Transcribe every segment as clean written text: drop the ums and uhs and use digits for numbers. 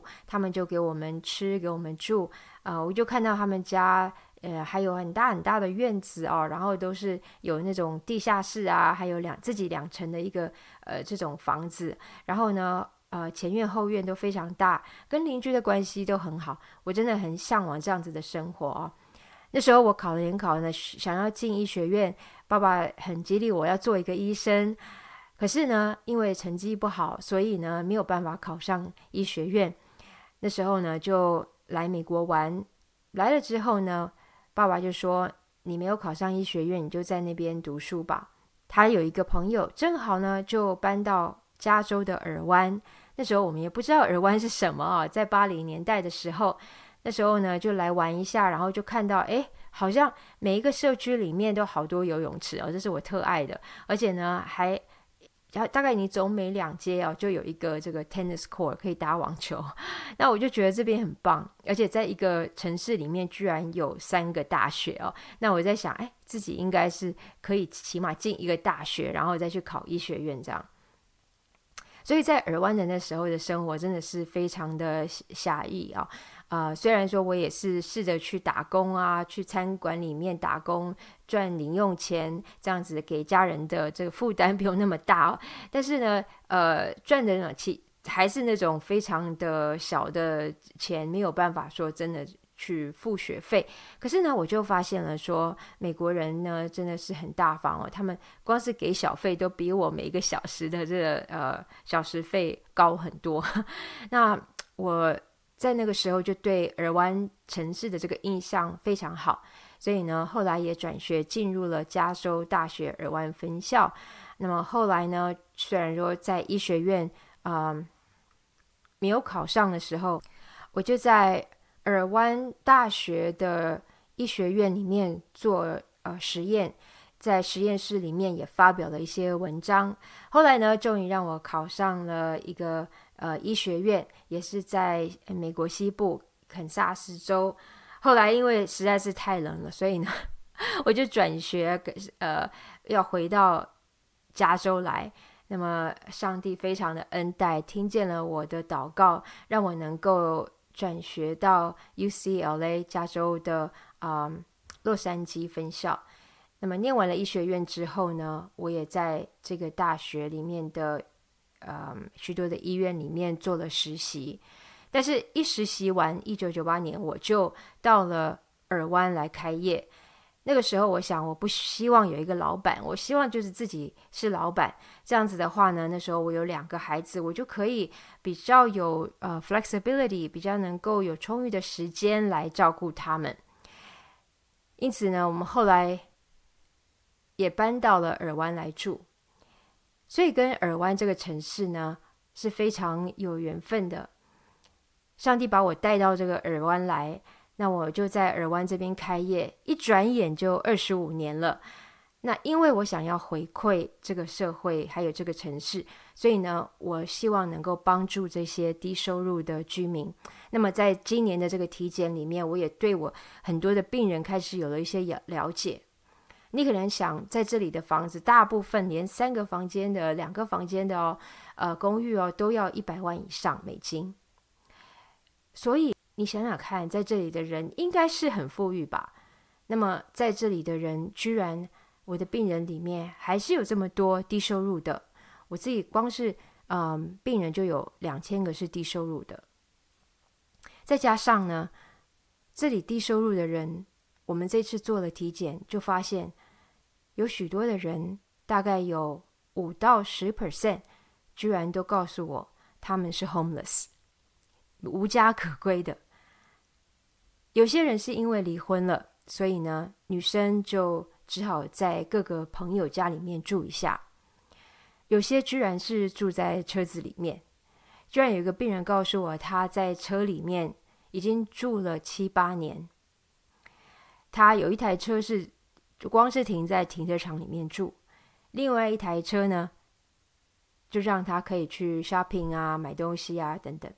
他们就给我们吃给我们住，我就看到他们家还有很大很大的院子哦，然后都是有那种地下室啊，还有自己2层的一个这种房子，然后呢前院后院都非常大，跟邻居的关系都很好，我真的很向往这样子的生活哦。那时候我考联考呢，想要进医学院，爸爸很激励我要做一个医生，可是呢，因为成绩不好，所以呢没有办法考上医学院。那时候呢就来美国玩，来了之后呢，爸爸就说你没有考上医学院，你就在那边读书吧。他有一个朋友正好呢就搬到加州的尔湾，那时候我们也不知道尔湾是什么啊，在80年代的时候，那时候呢就来玩一下，然后就看到好像每一个社区里面都好多游泳池哦，这是我特爱的，而且呢还大概你走每2街就有一个这个 tennis court 可以打网球，那我就觉得这边很棒，而且在一个城市里面居然有3个大学哦，那我在想自己应该是可以起码进一个大学，然后再去考医学院这样。所以在尔湾的那时候的生活真的是非常的狭义啊，虽然说我也是试着去打工啊，去餐馆里面打工赚零用钱，这样子给家人的这个负担不用那么大但是呢赚的还是那种非常的小的钱，没有办法说真的去付学费。可是呢我就发现了说美国人呢真的是很大方他们光是给小费都比我每一个小时的这个小时费高很多那我在那个时候就对尔湾城市的这个印象非常好，所以呢后来也转学进入了加州大学尔湾分校。那么后来呢虽然说在医学院没有考上的时候，我就在尔湾大学的医学院里面做实验，在实验室里面也发表了一些文章。后来呢终于让我考上了一个医学院，也是在美国西部肯萨斯州。后来因为实在是太冷了，所以呢我就转学要回到加州来。那么上帝非常的恩待，听见了我的祷告，让我能够转学到 UCLA 加州的洛杉矶分校。那么念完了医学院之后呢，我也在这个大学里面的许多的医院里面做了实习。但是一实习完1998年我就到了尔湾来开业。那个时候我想我不希望有一个老板，我希望就是自己是老板。这样子的话呢，那时候我有2个孩子，我就可以比较有flexibility， 比较能够有充裕的时间来照顾他们。因此呢我们后来也搬到了尔湾来住，所以跟尔湾这个城市呢是非常有缘分的。上帝把我带到这个尔湾来，那我就在尔湾这边开业，一转眼就25年了。那因为我想要回馈这个社会还有这个城市，所以呢我希望能够帮助这些低收入的居民。那么在今年的这个体检里面，我也对我很多的病人开始有了一些了解。你可能想在这里的房子大部分连3个房间的2个房间的公寓都要100万以上美金，所以你想想看，在这里的人应该是很富裕吧。那么在这里的人居然，我的病人里面还是有这么多低收入的。我自己光是病人就有2000个是低收入的，再加上呢这里低收入的人，我们这次做了体检就发现有许多的人，大概有5到10%居然都告诉我他们是 homeless， 无家可归的。有些人是因为离婚了，所以呢女生就只好在各个朋友家里面住一下。有些居然是住在车子里面，居然有一个病人告诉我他在车里面已经住了7、8年。他有一台车是就光是停在停车场里面住，另外一台车呢就让他可以去 shopping 啊，买东西啊等等。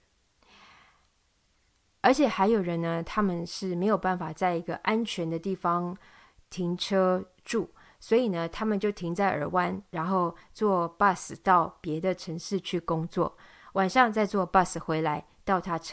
而且还有人呢，他们是没有办法在一个安全的地方停车住，所以呢他们就停在尔湾，然后坐 bus 到别的城市去工作，晚上再坐 bus 回来到他